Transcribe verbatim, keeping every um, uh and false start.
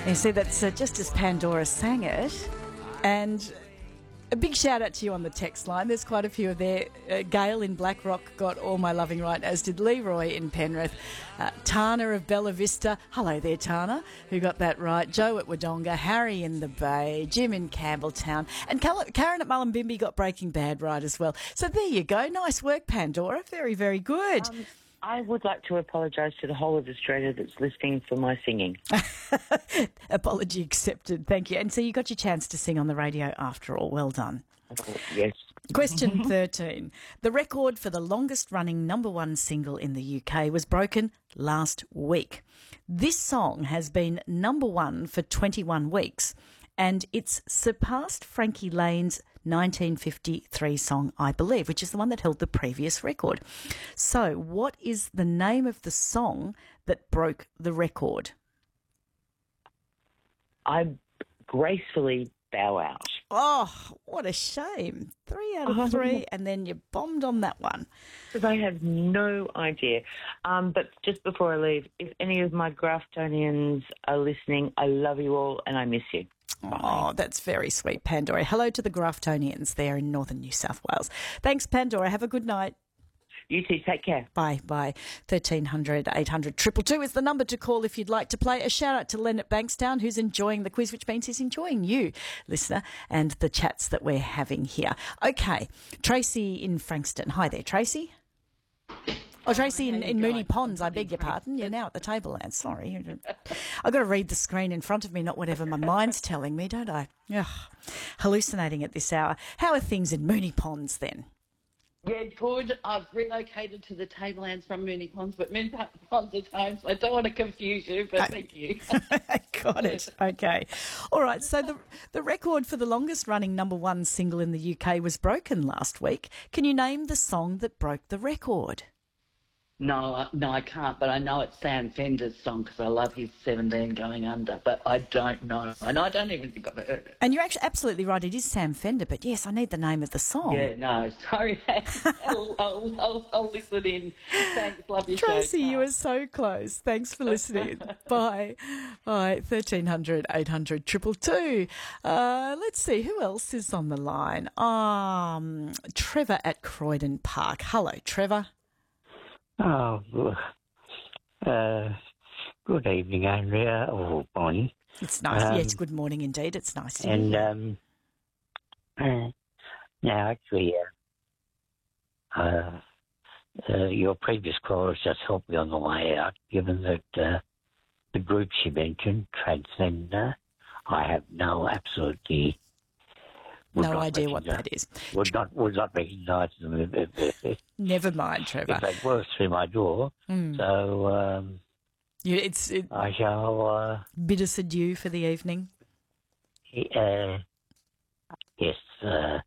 You see, that's uh, just as Pandora sang it. And a big shout out to you on the text line. There's quite a few of there. Uh, Gail in Blackrock got All My Loving right, as did Leroy in Penrith. Uh, Tana of Bella Vista. Hello there, Tana, who got that right. Joe at Wodonga. Harry in the Bay. Jim in Campbelltown. And Karen at Mullumbimby got Breaking Bad right as well. So there you go. Nice work, Pandora. Very, very good. Um, I would like to apologise to the whole of Australia that's listening for my singing. Apology accepted. Thank you. And so you got your chance to sing on the radio after all. Well done. Yes. Question thirteen. The record for the longest running number one single in the U K was broken last week. This song has been number one for twenty-one weeks and it's surpassed Frankie Lane's nineteen fifty-three song, I Believe, which is the one that held the previous record. So what is the name of the song that broke the record? I gracefully bow out. Oh, what a shame. Three out of three, and then you bombed on that one. Because I have no idea. Um, but just before I leave, if any of my Graftonians are listening, I love you all and I miss you. Oh, that's very sweet, Pandora. Hello to the Graftonians there in northern New South Wales. Thanks, Pandora. Have a good night. You too. Take care. Bye. Bye. thirteen hundred, eight hundred, two two two is the number to call if you'd like to play. A shout out to Len at Bankstown, who's enjoying the quiz, which means he's enjoying you, listener, and the chats that we're having here. Okay. Tracy in Frankston. Hi there, Tracy. Oh, Tracy in, in Moonee Ponds, I beg your pardon. You're now at the table, Anne. Sorry. I've got to read the screen in front of me, not whatever my mind's telling me, don't I? Ugh. Hallucinating at this hour. How are things in Moonee Ponds then? Yeah, good. I've relocated to the Tablelands from Moonee Ponds, but Moonee Ponds is home, so I don't want to confuse you, but uh, thank you. Got it. Okay. All right, so the the record for the longest running number one single in the U K was broken last week. Can you name the song that broke the record? No, I- no, I can't, but I know it's Sam Fender's song because I love his seventeen Going Under, but I don't know. And I don't even think I've heard it. And you're actually absolutely right, it is Sam Fender, but yes, I need the name of the song. Yeah, no, sorry. I'll, I'll, I'll, I'll listen in. Thanks, love your Tracy, show. you were so close. Thanks for listening. Bye. Bye. thirteen hundred, eight hundred, two two two. Uh, let's see, who else is on the line? Um, Trevor at Croydon Park. Hello, Trevor. Oh, uh, good evening, Andrea, or Bonnie. It's nice. Um, yes, good morning indeed. It's nice to And hear. um, uh, now, actually, uh, uh, uh, your previous callers just helped me on the way out, given that uh, the group she mentioned, Transcender, I have no absolutely... would No not idea what recognise- that is. Would not, would not recognise them if, if, if, Never mind, Trevor. if they were through my door. Mm. So um, You, it's it, I shall... Uh, bid us adieu for the evening. Uh, yes, uh,